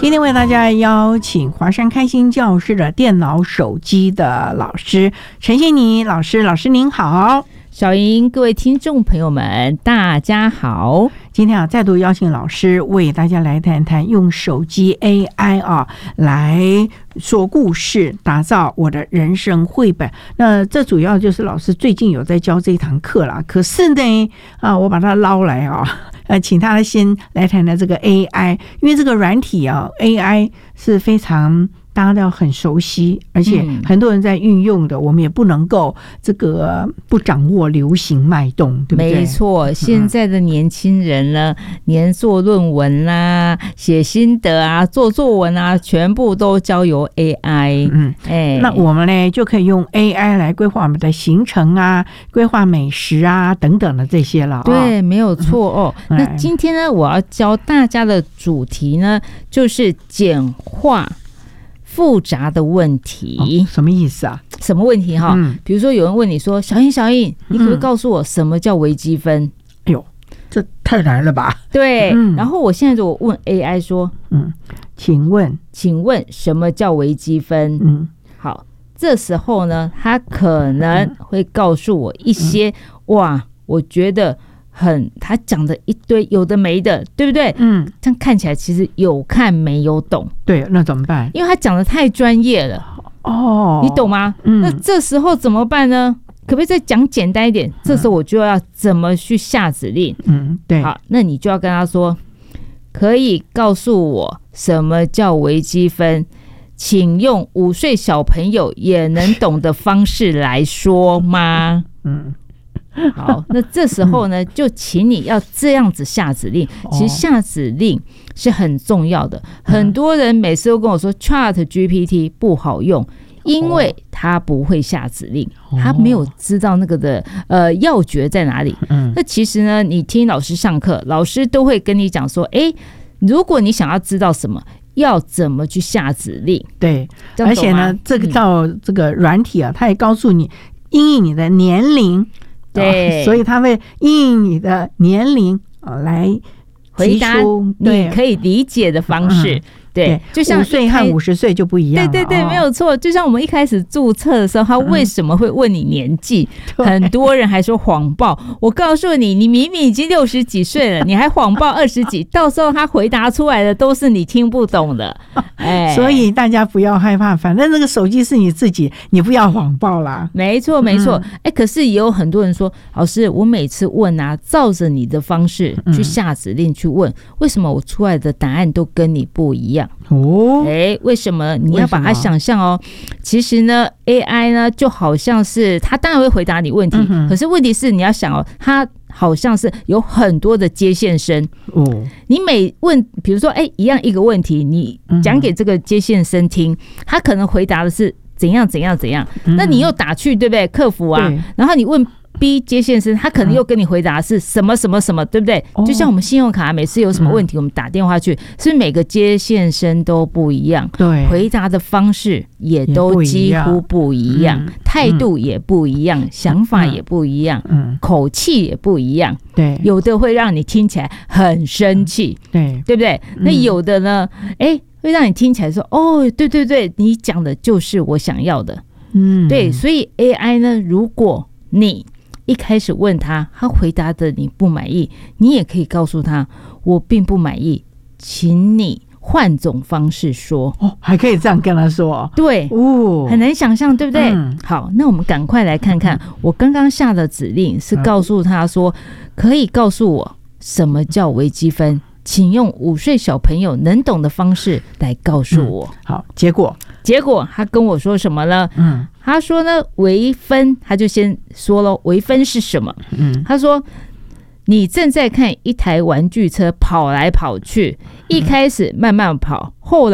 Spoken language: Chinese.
今天为大家邀请华山开心教室的电脑手机的老师陈欣妮老师，老师您好。 小莹，各位听众朋友们，大家好。 今天再度邀请老师为大家来谈谈用手机 AI 来说故事，打造我的人生绘本。那这主要就是老师最近有在教这一堂课啦。可是呢，我把它捞来请他先来谈谈这个 AI， 因为这个软体AI 是非常大家都要很熟悉，而且很多人在运用的，我们也不能够这个不掌握流行脉动，对不对？ 没错，现在的年轻人呢，连做论文啦、写心得啊、做作文啊，全部都交由 AI。 那我们呢就可以用 AI 来规划我们的行程啊、规划美食啊等等的这些了。 对，没有错那今天呢，我要教大家的主题呢，就是简化复杂的问题。 什么意思啊？ 什么问题哈？比如说有人问你说，小英，你可不可以告诉我什么叫微积分？ 哎呦，这太难了吧？ 对，然后我现在就问 AI 说，请问什么叫微积分？好，这时候呢，他可能会告诉我一些我觉得他讲的一堆有的没的，对不对？这样看起来其实有看没有懂。 对，那怎么办？ 因为他讲的太专业了。你懂吗？那这时候怎么办呢？可不可以再讲简单一点？这时候我就要怎么去下指令？ 对。 好，那你就要跟他说，可以告诉我什么叫微积分？请用5岁小朋友也能懂的方式来说吗？好，那这时候呢，就请你要这样子下指令。其实下指令是很重要的。很多人每次都跟我说 ChatGPT 不好用，因为他不会下指令，他没有知道那个的要诀在哪里。那其实呢，你听老师上课，老师都会跟你讲说，如果你想要知道什么，要怎么去下指令。 对，而且呢，这个到这个软体它也告诉你因应你的年龄。 对， 所以他会因应你的年龄来回答你可以理解的方式。对，就像5岁和 50岁就不一样了。 对，没有错。就像我们一开始注册的时候，他为什么会问你年纪？很多人还说谎报。我告诉你，你明明已经60几岁了，你还谎报20几，到时候他回答出来的都是你听不懂的。 所以大家不要害怕，反正这个手机是你自己，你不要谎报啦。 没错。可是也有很多人说，老师，我每次问照着你的方式去下指令去问，为什么我出来的答案都跟你不一样？为什么？你要把它想象其实呢 AI 呢就好像是它当然会回答你问题，可是问题是你要想它好像是有很多的接线生。你每问比如说一样一个问题，你讲给这个接线生听，他可能回答的是怎样，那你又打去对不对客服然后你问B 接线生，他可能又跟你回答是什么，对不对？就像我们信用卡每次有什么问题，我们打电话去，是不是每个接线生都不一样？对，回答的方式也都几乎不一样，态度也不一样，想法也不一样，口气也不一样。对，有的会让你听起来很生气，对不对？那有的呢，会让你听起来说，对，你讲的就是我想要的。对，所以 AI 呢，如果你一开始问他回答的你不满意，你也可以告诉他，我并不满意，请你换种方式说。 还可以这样跟他说。 对，很难想象，对不对？好，那我们赶快来看看，我刚刚下的指令是告诉他说，可以告诉我什么叫微积分，请用5岁小朋友能懂的方式来告诉我。 好，结果他跟我说什么呢？他说呢，微分，他就先说了微分是什么。他说，你正在看一台玩具车跑来跑去，一开始慢慢跑，后来